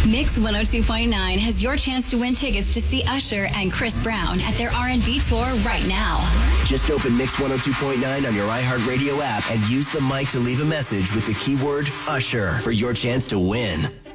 Mix 102.9 has your chance to win tickets to see Usher and Chris Brown at their R&B tour right now. Just open Mix 102.9 on your iHeartRadio app and use the mic to leave a message with the keyword Usher for your chance to win.